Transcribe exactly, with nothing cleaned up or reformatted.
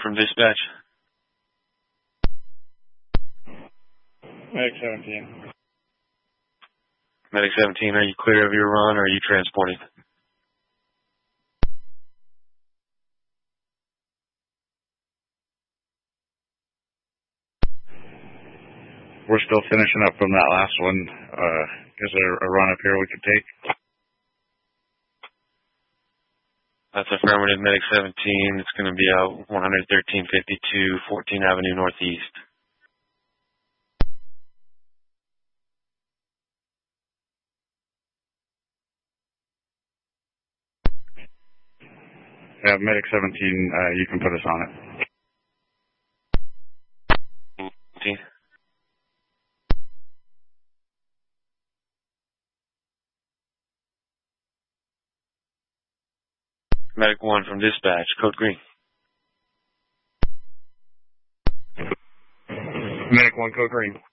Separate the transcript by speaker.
Speaker 1: from dispatch.
Speaker 2: Medic seventeen.
Speaker 1: Medic seventeen, are you clear of your run or are you transporting?
Speaker 2: We're still finishing up from that last one. Uh, is there a run up here we could take?
Speaker 1: That's affirmative, Medic seventeen. It's going to be out one thirteen fifty-two, fourteenth Avenue Northeast.
Speaker 2: Yeah, Medic seventeen, uh, you can put us on it.
Speaker 1: Okay. Medic one from dispatch, code green.
Speaker 2: Medic one, code green.